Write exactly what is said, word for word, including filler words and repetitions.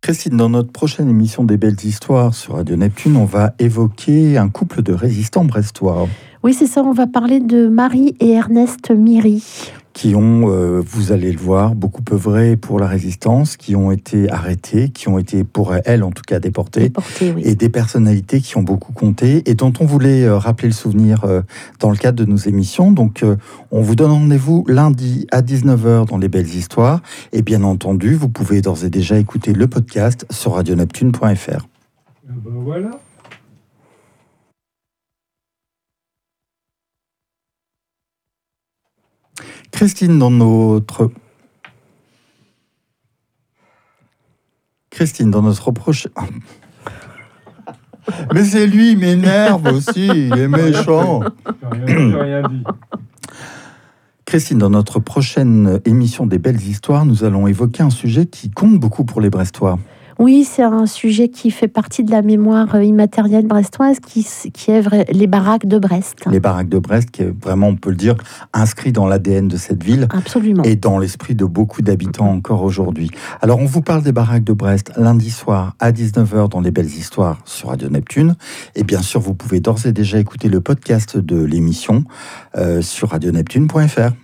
Christine, dans notre prochaine émission des Belles Histoires sur Radio Neptune, on va évoquer un couple de résistants brestois. Oui, c'est ça, on va parler de Marie et Ernest Miry. Qui ont, euh, vous allez le voir, beaucoup œuvré pour la résistance, qui ont été arrêtés, qui ont été, pour elles en tout cas, déportés. Déportés, oui. Et des personnalités qui ont beaucoup compté et dont on voulait euh, rappeler le souvenir euh, dans le cadre de nos émissions. Donc, euh, on vous donne rendez-vous lundi à dix-neuf heures dans les Belles Histoires. Et bien entendu, vous pouvez d'ores et déjà écouter le podcast sur radio neptune point f r. Ben voilà. Christine, dans notre... Christine, dans notre prochain... Mais c'est lui, il m'énerve aussi, il est méchant. J'ai rien, j'ai rien dit. Christine, dans notre prochaine émission des Belles Histoires, nous allons évoquer un sujet qui compte beaucoup pour les Brestois. Oui, c'est un sujet qui fait partie de la mémoire immatérielle brestoise, qui, qui est les baraques de Brest. Les baraques de Brest, qui est vraiment, on peut le dire, inscrit dans l'A D N de cette ville. Absolument. Et dans l'esprit de beaucoup d'habitants encore aujourd'hui. Alors, on vous parle des baraques de Brest lundi soir à dix-neuf heures dans les Belles Histoires sur Radio Neptune. Et bien sûr, vous pouvez d'ores et déjà écouter le podcast de l'émission euh, sur radio neptune point f r.